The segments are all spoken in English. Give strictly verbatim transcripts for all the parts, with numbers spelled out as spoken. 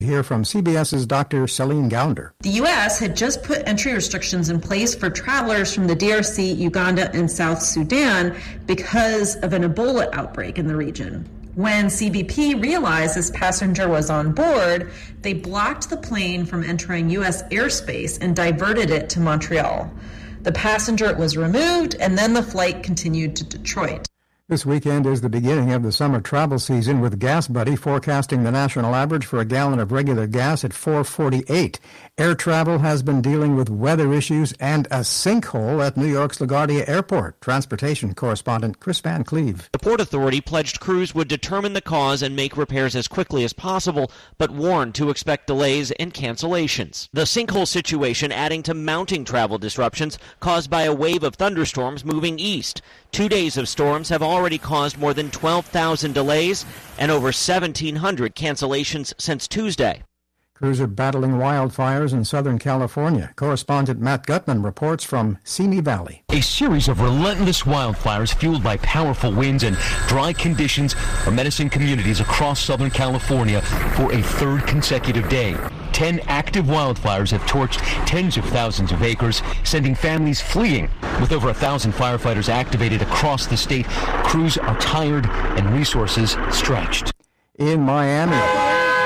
Hear from CBS's Doctor Celine Gounder. The U S had just put entry restrictions in place for travelers from the D R C, Uganda, and South Sudan because of an Ebola outbreak in the region. When C B P realized this passenger was on board, they blocked the plane from entering U S airspace and diverted it to Montreal. The passenger was removed, and then the flight continued to Detroit. This weekend is the beginning of the summer travel season, with GasBuddy forecasting the national average for a gallon of regular gas at four forty-eight. Air travel has been dealing with weather issues and a sinkhole at New York's LaGuardia Airport. Transportation correspondent Chris Van Cleve. The Port Authority pledged crews would determine the cause and make repairs as quickly as possible, but warned to expect delays and cancellations. The sinkhole situation adding to mounting travel disruptions caused by a wave of thunderstorms moving east. Two days of storms have already caused more than twelve thousand delays and over seventeen hundred cancellations since Tuesday. Crews are battling wildfires in Southern California. Correspondent Matt Gutman reports from Simi Valley. A series of relentless wildfires fueled by powerful winds and dry conditions are menacing communities across Southern California for a third consecutive day. Ten active wildfires have torched tens of thousands of acres, sending families fleeing. With over a thousand firefighters activated across the state, crews are tired and resources stretched. In Miami,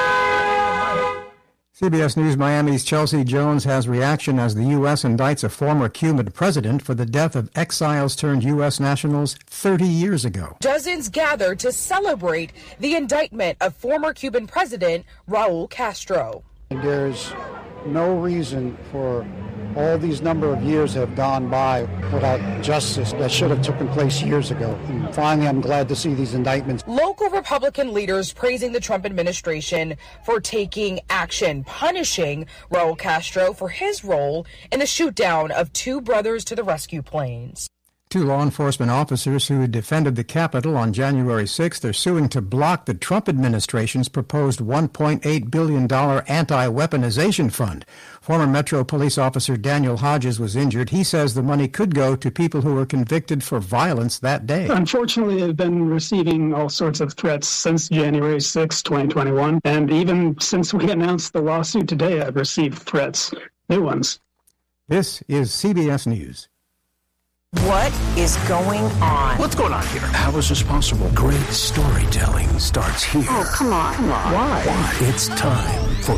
C B S News Miami's Chelsea Jones has reaction as the U S indicts a former Cuban president for the death of exiles turned U S nationals thirty years ago. Dozens gathered to celebrate the indictment of former Cuban President Raul Castro. There's no reason for all these number of years have gone by without justice that should have taken place years ago. And finally, I'm glad to see these indictments. Local Republican leaders praising the Trump administration for taking action, punishing Raul Castro for his role in the shoot-down of two brothers to the rescue planes. Two law enforcement officers who defended the Capitol on January sixth are suing to block the Trump administration's proposed one point eight billion dollars anti-weaponization fund. Former Metro Police Officer Daniel Hodges was injured. He says the money could go to people who were convicted for violence that day. Unfortunately, I've been receiving all sorts of threats since January sixth, twenty twenty-one. And even since we announced the lawsuit today, I've received threats, new ones. This is C B S News. What is going on? What's going on here? How is this possible? Great storytelling starts here. Oh, come on. Come on. Why? Why? It's time for